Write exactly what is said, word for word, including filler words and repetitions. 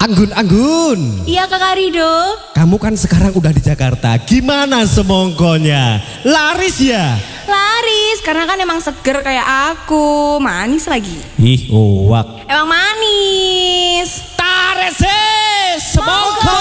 Anggun, Anggun. Iya Kakak Rido. Kamu kan sekarang udah di Jakarta. Gimana semongkonya? Laris ya? Laris, karena kan emang seger kayak aku. Manis lagi. Ih, uwak. Emang